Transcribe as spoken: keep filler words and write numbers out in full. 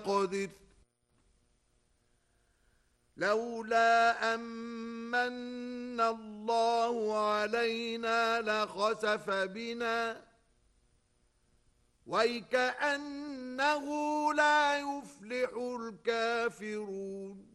قدر لولا أمن الله علينا لخسف بنا ويكأنه لا يفلح الكافرون